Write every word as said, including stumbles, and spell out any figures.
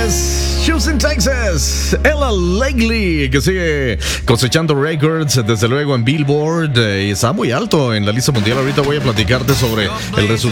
Texas, Houston, Texas, Ella Leghley, que sigue cosechando records, desde luego en Billboard, eh, y está muy alto en la lista mundial. Ahorita voy a platicarte sobre el resultado